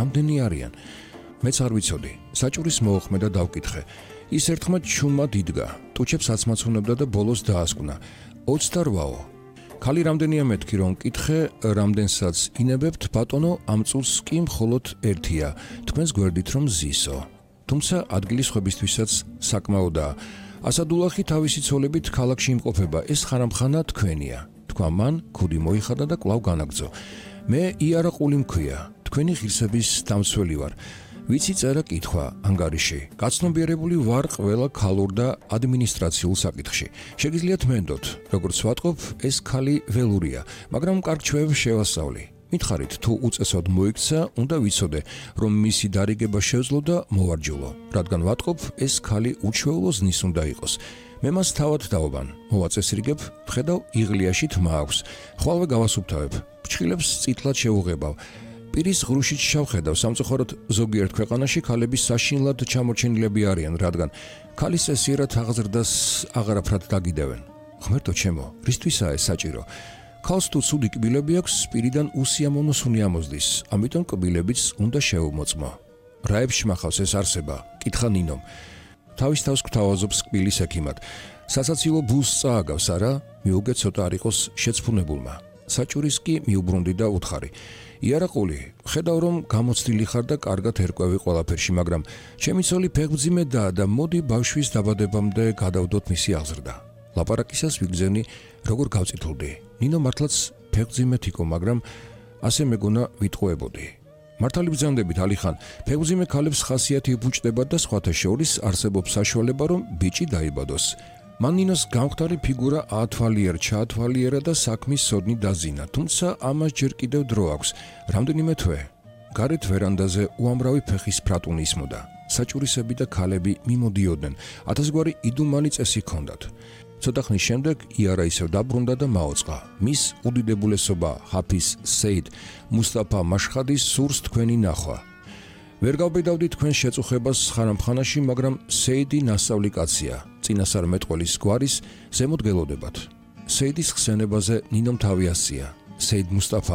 რამდენი არიან? მეც არ ვიცოდი. საჭურის მოუხმე და დავკითხე. ის ერთხმად ჩუმად იდგა, ტუჩებს აცმაცუნებდა და ბოლოს დაასკვნა. 28-ო. ქალი რამდენია მეთქი რომ მკითხე, რამდენსაც ინებებთ, ბატონო, ამ წუთს კი მხოლოდ ერთია, თქვენს გვერდით რომ ზისო. თუმცა ადგილის ხვებისთვისაც საკმაოდაა. ასადულახი თავისი ცოლებით ქალაქში იმყოფება, ეს ხარამხანა თქვენია. თქვა მან, ქუდი მოიხადა და კვლავ განაგრძო. მე იარაყული მქვია, თქვენი ღირსების დამცველი ვარ. ვიცი წერა კითხვა ანგარიში. გაცნობიერებული ვარ ყველა ქალურ და ადმინისტრაციულ საკითხში. შეგიძლიათ მენდოთ, როგორც ვატყობ, ეს ქალი ველურია, მაგრამ კარგ ჩვევებს შევასწავლი. მითხარით, თუ უწესოდ მოიქცა, უნდა ვიცოდე, რომ მისი დარიგება შევძლო და მოვარჯულო. რადგან ვატყობ, ეს ქალი უჩვეულო ზნის უნდა იყოს. მე მას თავად დავაბან, მოვაწესრიგებ, ვხედავ იღლიაში თმა აქვს. ხვალვე გავასუფთავებ, ფრჩხილებს წითლად შევუღებავ. პირის ღრუშით შევხედავ, სამწუხაროდ ზოგიერთ ქვეყანაში ქალები საშინლად ჩამორჩენილები არიან, რადგან ქალის წესიერად აღზრდას აღარაფრად დაგიდევენ. ღმერთო ჩემო, რისთვისაა ეს საჭირო? ქალს თუ ცუდი კბილები აქვს, პირიდან უსიამოვნოს უნიამოზდის, ამიტომ კბილებიც უნდა შეუმოწმო. რა ეფშმახავს ეს არსება? კითხა ნინომ. თავის თავს გვთავაზობს კბილის ექიმად. სასაცილო ბულს წააგავს, არა? მიუგე ცოტა არ იყოს შეცფუნებულმა. საჭურის კი მიუბრუნდი და უთხარი. იარაყული, ხედავ რომ გამოცდილი ხარ და კარგად ერკვევი ყველაფერში, მაგრამ ჩემი ცოლი ფეხმძიმედაა და მოდი ბავშვის დაბადებამდე გადავდოთ მისი აღზრდა. ლაპარაკისას ვიგზენი, როგორ გავწითულდი. ნინო მართლაც ფეხმძიმედ იყო, მაგრამ ასე მეგონა ვიტყუებოდი. მართალი ბრძანდებით ალიხან, ფეხმძიმე ქალებს ხასიათი იბუჭდება და სხვათა შორის არსებობს საშუალება, რომ ბიჭი დაიბადოს. მან ნინოს გამხდარი ფიგურა აათვალიერა და საქმის სოდნი დაზინა, თუმცა ამას ჯერ კიდევ დრო აქვს. რამდენიმე თვე. გარეთ ვერანდაზე უამრავი ფეხის ფრატუნი ისმოდა. საჭურისები და ქალები მიმოდიოდნენ. ათასგვარი იდუმალი წესი ჰქონდათ. ცოტა ხნის შემდეგ იარა ისევ დაბრუნდა და მაოწყა. მის უდიდებულესობა ჰაფიზ სეიდ მუსტაფა მაშხადის სურს თქვენი ნახვა. ვერ გავბედავდი თქვენს შეწუხებას ხარამხანაში, მაგრამ სეიდი ნასწავლი კაცია. წინასწარ მეტყველის გვარის ზემოთ გელოდებათ. სეიდის ხსენებაზე ნინომ თავი ასწია. სეიდ მუსტაფა